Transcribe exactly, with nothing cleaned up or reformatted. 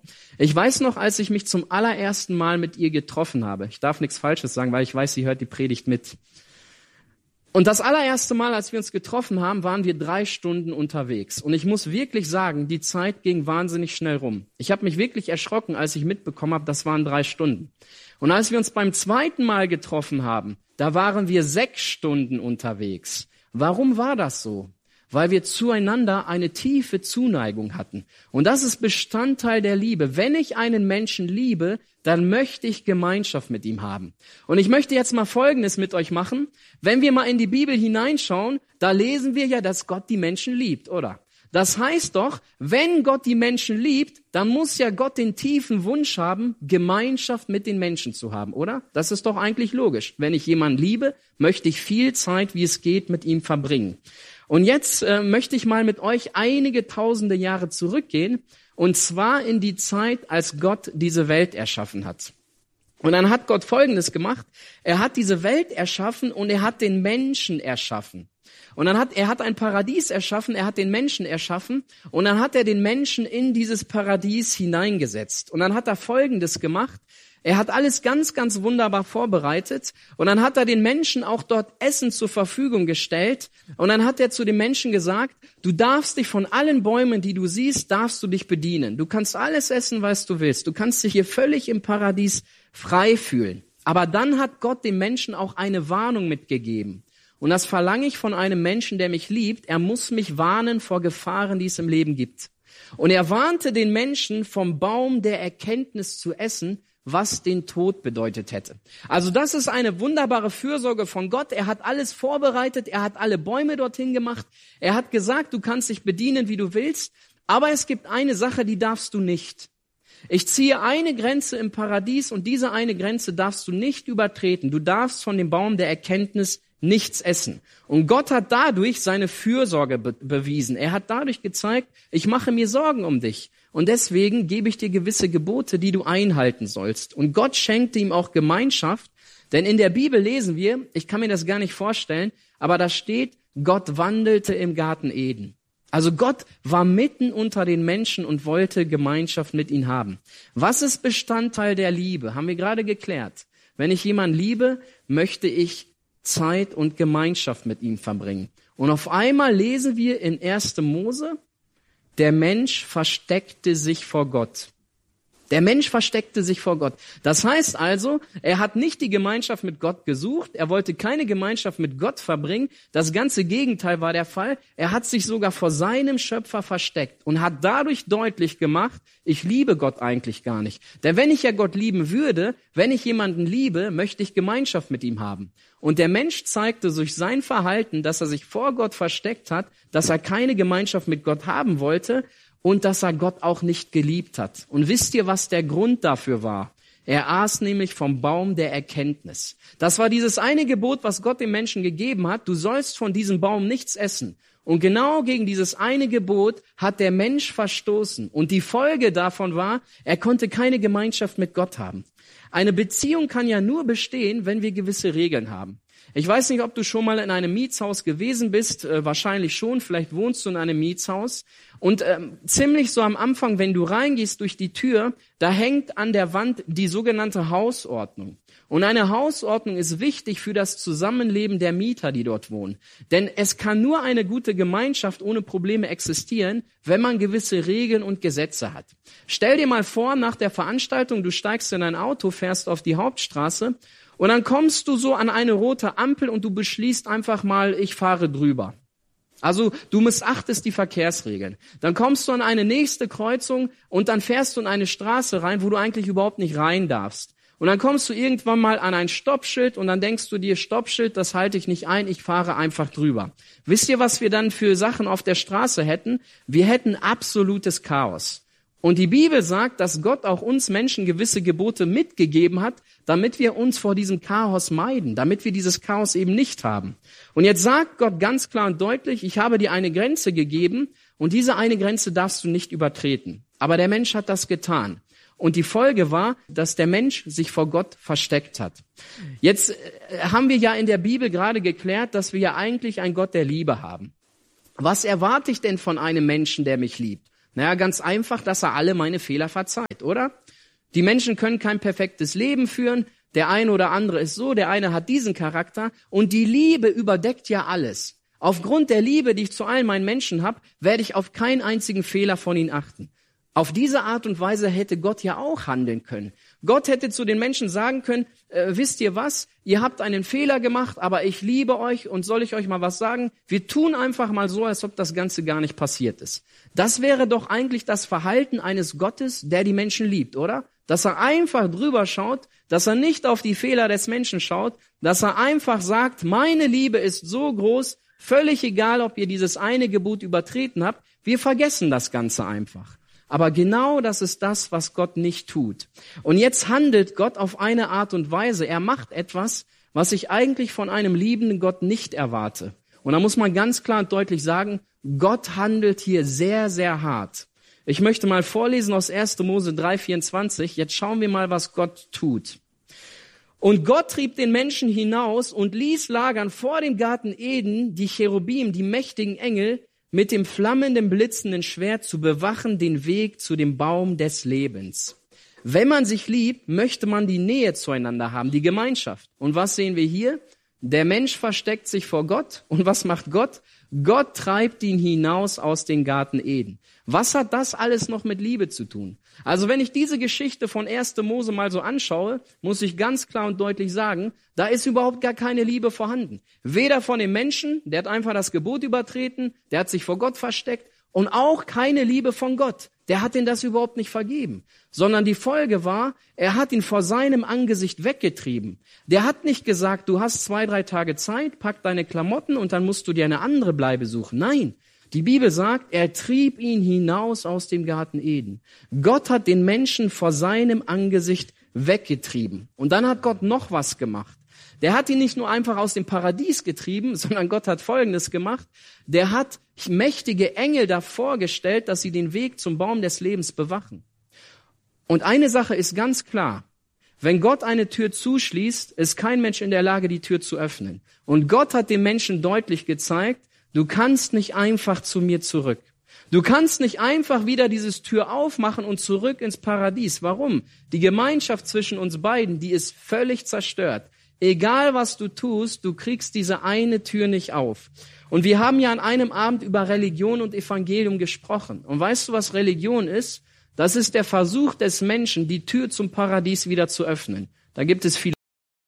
Ich weiß noch, als ich mich zum allerersten Mal mit ihr getroffen habe. Ich darf nichts Falsches sagen, weil ich weiß, sie hört die Predigt mit. Und das allererste Mal, als wir uns getroffen haben, waren wir drei Stunden unterwegs. Und ich muss wirklich sagen, die Zeit ging wahnsinnig schnell rum. Ich habe mich wirklich erschrocken, als ich mitbekommen habe, das waren drei Stunden. Und als wir uns beim zweiten Mal getroffen haben, da waren wir sechs Stunden unterwegs. Warum war das so? Weil wir zueinander eine tiefe Zuneigung hatten. Und das ist Bestandteil der Liebe. Wenn ich einen Menschen liebe, dann möchte ich Gemeinschaft mit ihm haben. Und ich möchte jetzt mal Folgendes mit euch machen. Wenn wir mal in die Bibel hineinschauen, da lesen wir ja, dass Gott die Menschen liebt, oder? Das heißt doch, wenn Gott die Menschen liebt, dann muss ja Gott den tiefen Wunsch haben, Gemeinschaft mit den Menschen zu haben, oder? Das ist doch eigentlich logisch. Wenn ich jemanden liebe, möchte ich viel Zeit, wie es geht, mit ihm verbringen. Und jetzt äh, möchte ich mal mit euch einige tausende Jahre zurückgehen, und zwar in die Zeit, als Gott diese Welt erschaffen hat. Und dann hat Gott Folgendes gemacht. Er hat diese Welt erschaffen und er hat den Menschen erschaffen. Und dann hat er hat ein Paradies erschaffen, er hat den Menschen erschaffen und dann hat er den Menschen in dieses Paradies hineingesetzt. Und dann hat er Folgendes gemacht. Er hat alles ganz, ganz wunderbar vorbereitet und dann hat er den Menschen auch dort Essen zur Verfügung gestellt und dann hat er zu den Menschen gesagt, du darfst dich von allen Bäumen, die du siehst, darfst du dich bedienen. Du kannst alles essen, was du willst. Du kannst dich hier völlig im Paradies frei fühlen. Aber dann hat Gott dem Menschen auch eine Warnung mitgegeben. Und das verlange ich von einem Menschen, der mich liebt. Er muss mich warnen vor Gefahren, die es im Leben gibt. Und er warnte den Menschen vom Baum der Erkenntnis zu essen, was den Tod bedeutet hätte. Also das ist eine wunderbare Fürsorge von Gott. Er hat alles vorbereitet, er hat alle Bäume dorthin gemacht. Er hat gesagt, du kannst dich bedienen, wie du willst, aber es gibt eine Sache, die darfst du nicht. Ich ziehe eine Grenze im Paradies und diese eine Grenze darfst du nicht übertreten. Du darfst von dem Baum der Erkenntnis nichts essen. Und Gott hat dadurch seine Fürsorge be- bewiesen. Er hat dadurch gezeigt, ich mache mir Sorgen um dich. Und deswegen gebe ich dir gewisse Gebote, die du einhalten sollst. Und Gott schenkte ihm auch Gemeinschaft, denn in der Bibel lesen wir, ich kann mir das gar nicht vorstellen, aber da steht, Gott wandelte im Garten Eden. Also Gott war mitten unter den Menschen und wollte Gemeinschaft mit ihnen haben. Was ist Bestandteil der Liebe? Haben wir gerade geklärt. Wenn ich jemanden liebe, möchte ich Zeit und Gemeinschaft mit ihm verbringen. Und auf einmal lesen wir in erster Mose, der Mensch versteckte sich vor Gott. Der Mensch versteckte sich vor Gott. Das heißt also, er hat nicht die Gemeinschaft mit Gott gesucht, er wollte keine Gemeinschaft mit Gott verbringen. Das ganze Gegenteil war der Fall. Er hat sich sogar vor seinem Schöpfer versteckt und hat dadurch deutlich gemacht, ich liebe Gott eigentlich gar nicht. Denn wenn ich ja Gott lieben würde, wenn ich jemanden liebe, möchte ich Gemeinschaft mit ihm haben. Und der Mensch zeigte durch sein Verhalten, dass er sich vor Gott versteckt hat, dass er keine Gemeinschaft mit Gott haben wollte, und dass er Gott auch nicht geliebt hat. Und wisst ihr, was der Grund dafür war? Er aß nämlich vom Baum der Erkenntnis. Das war dieses eine Gebot, was Gott dem Menschen gegeben hat. Du sollst von diesem Baum nichts essen. Und genau gegen dieses eine Gebot hat der Mensch verstoßen. Und die Folge davon war, er konnte keine Gemeinschaft mit Gott haben. Eine Beziehung kann ja nur bestehen, wenn wir gewisse Regeln haben. Ich weiß nicht, ob du schon mal in einem Mietshaus gewesen bist, äh, wahrscheinlich schon, vielleicht wohnst du in einem Mietshaus und ähm, ziemlich so am Anfang, wenn du reingehst durch die Tür, da hängt an der Wand die sogenannte Hausordnung. Und eine Hausordnung ist wichtig für das Zusammenleben der Mieter, die dort wohnen. Denn es kann nur eine gute Gemeinschaft ohne Probleme existieren, wenn man gewisse Regeln und Gesetze hat. Stell dir mal vor, nach der Veranstaltung, du steigst in ein Auto, fährst auf die Hauptstraße und dann kommst du so an eine rote Ampel und du beschließt einfach mal, ich fahre drüber. Also du missachtest die Verkehrsregeln. Dann kommst du an eine nächste Kreuzung und dann fährst du in eine Straße rein, wo du eigentlich überhaupt nicht rein darfst. Und dann kommst du irgendwann mal an ein Stoppschild und dann denkst du dir, Stoppschild, das halte ich nicht ein, ich fahre einfach drüber. Wisst ihr, was wir dann für Sachen auf der Straße hätten? Wir hätten absolutes Chaos. Und die Bibel sagt, dass Gott auch uns Menschen gewisse Gebote mitgegeben hat, damit wir uns vor diesem Chaos meiden, damit wir dieses Chaos eben nicht haben. Und jetzt sagt Gott ganz klar und deutlich, ich habe dir eine Grenze gegeben und diese eine Grenze darfst du nicht übertreten. Aber der Mensch hat das getan. Und die Folge war, dass der Mensch sich vor Gott versteckt hat. Jetzt haben wir ja in der Bibel gerade geklärt, dass wir ja eigentlich einen Gott der Liebe haben. Was erwarte ich denn von einem Menschen, der mich liebt? Naja, ganz einfach, dass er alle meine Fehler verzeiht, oder? Die Menschen können kein perfektes Leben führen. Der eine oder andere ist so, der eine hat diesen Charakter. Und die Liebe überdeckt ja alles. Aufgrund der Liebe, die ich zu allen meinen Menschen habe, werde ich auf keinen einzigen Fehler von ihnen achten. Auf diese Art und Weise hätte Gott ja auch handeln können. Gott hätte zu den Menschen sagen können, äh, wisst ihr was, ihr habt einen Fehler gemacht, aber ich liebe euch und soll ich euch mal was sagen? Wir tun einfach mal so, als ob das Ganze gar nicht passiert ist. Das wäre doch eigentlich das Verhalten eines Gottes, der die Menschen liebt, oder? Dass er einfach drüber schaut, dass er nicht auf die Fehler des Menschen schaut, dass er einfach sagt, meine Liebe ist so groß, völlig egal, ob ihr dieses eine Gebot übertreten habt, wir vergessen das Ganze einfach. Aber genau das ist das, was Gott nicht tut. Und jetzt handelt Gott auf eine Art und Weise. Er macht etwas, was ich eigentlich von einem liebenden Gott nicht erwarte. Und da muss man ganz klar und deutlich sagen, Gott handelt hier sehr, sehr hart. Ich möchte mal vorlesen aus erster Mose drei vierundzwanzig. Jetzt schauen wir mal, was Gott tut. Und Gott trieb den Menschen hinaus und ließ lagern vor dem Garten Eden die Cherubim, die mächtigen Engel, mit dem flammenden, blitzenden Schwert zu bewachen den Weg zu dem Baum des Lebens. Wenn man sich liebt, möchte man die Nähe zueinander haben, die Gemeinschaft. Und was sehen wir hier? Der Mensch versteckt sich vor Gott. Und was macht Gott? Gott treibt ihn hinaus aus dem Garten Eden. Was hat das alles noch mit Liebe zu tun? Also wenn ich diese Geschichte von erster Mose mal so anschaue, muss ich ganz klar und deutlich sagen, da ist überhaupt gar keine Liebe vorhanden. Weder von dem Menschen, der hat einfach das Gebot übertreten, der hat sich vor Gott versteckt, und auch keine Liebe von Gott. Der hat ihn das überhaupt nicht vergeben. Sondern die Folge war, er hat ihn vor seinem Angesicht weggetrieben. Der hat nicht gesagt, du hast zwei, drei Tage Zeit, pack deine Klamotten und dann musst du dir eine andere Bleibe suchen. Nein, die Bibel sagt, er trieb ihn hinaus aus dem Garten Eden. Gott hat den Menschen vor seinem Angesicht weggetrieben. Und dann hat Gott noch was gemacht. Der hat ihn nicht nur einfach aus dem Paradies getrieben, sondern Gott hat Folgendes gemacht. Der hat mächtige Engel davor gestellt, dass sie den Weg zum Baum des Lebens bewachen. Und eine Sache ist ganz klar. Wenn Gott eine Tür zuschließt, ist kein Mensch in der Lage, die Tür zu öffnen. Und Gott hat dem Menschen deutlich gezeigt, du kannst nicht einfach zu mir zurück. Du kannst nicht einfach wieder dieses Tür aufmachen und zurück ins Paradies. Warum? Die Gemeinschaft zwischen uns beiden, die ist völlig zerstört. Egal was du tust, du kriegst diese eine Tür nicht auf. Und wir haben ja an einem Abend über Religion und Evangelium gesprochen. Und weißt du, was Religion ist? Das ist der Versuch des Menschen, die Tür zum Paradies wieder zu öffnen. Da gibt es viele